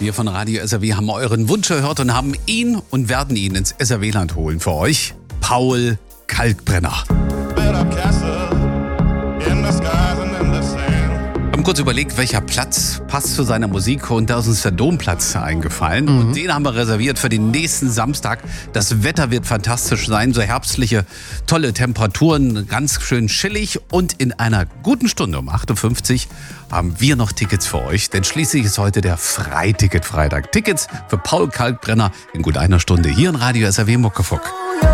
Wir von Radio SAW haben euren Wunsch gehört und haben ihn und werden ihn ins SAW-Land holen für euch. Paul Kalkbrenner. Wir haben kurz überlegt, welcher Platz passt zu seiner Musik, und da ist uns der Domplatz eingefallen. Und den haben wir reserviert für den nächsten Samstag. Das Wetter wird fantastisch sein, so herbstliche, tolle Temperaturen, ganz schön chillig, und in einer guten Stunde um 8.50 Uhr haben wir noch Tickets für euch, denn schließlich ist heute der Freiticket-Freitag. Tickets für Paul Kalkbrenner in gut einer Stunde hier in Radio SAW Muckefuck.